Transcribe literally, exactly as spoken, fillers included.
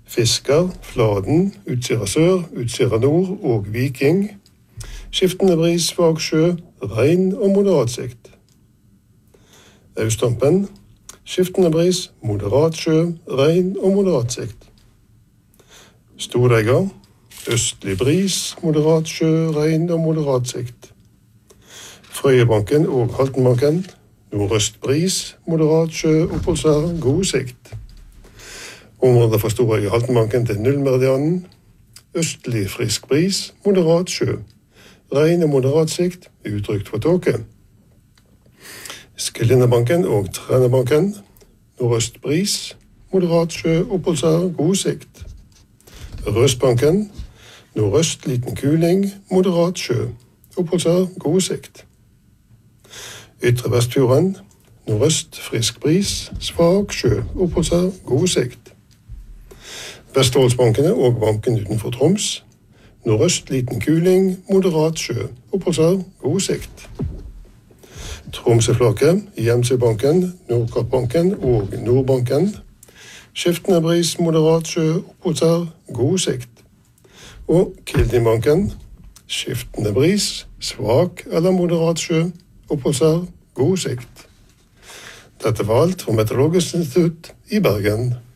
Fisker, Fladen, Utsira Sør, Utsira Nord og Viking. Skiftende bris, svak sjø, regn og moderat sikt. Austhampen, skiftende bris, moderat sjø, regn og moderat sikt. Storegga, østlig bris, moderat sjø, regn og moderat sikt. Frøyebanken og Haltenbanken, nordøst bris, moderat sjø, oppholdsvær, god sikt. Området fra Storegga Haltenbanken til nullmeridianen, østlig frisk bris, moderat sjø. Regn og moderat sikt, utrygt for tåke. Skillindebanken og Trænabanken, nordøst bris, moderat sjø, oppholdsvær, god sikt. Røstbanken, nordøst liten kuling, moderat sjø, oppholdsvær, god sikt. Ytre Vestfjorden, nordøst frisk bris, svak sjø, oppholdsvær, god sikt. Vestfoldsbankene og banken utenfor Troms, nordøst liten kuling, moderat sjø, oppholdsvær, god sikt. Tromsøflaket, Hjemsøbanken, Nordkappbanken og Nordbanken, skiftende bris, moderat sjø, oppholdsvær, god sikt. Og Kildingbanken, skiftende bris, svak eller moderat sjø, oppholdsvær, god sikt. Dette var alt fra Meteorologisk institutt i Bergen.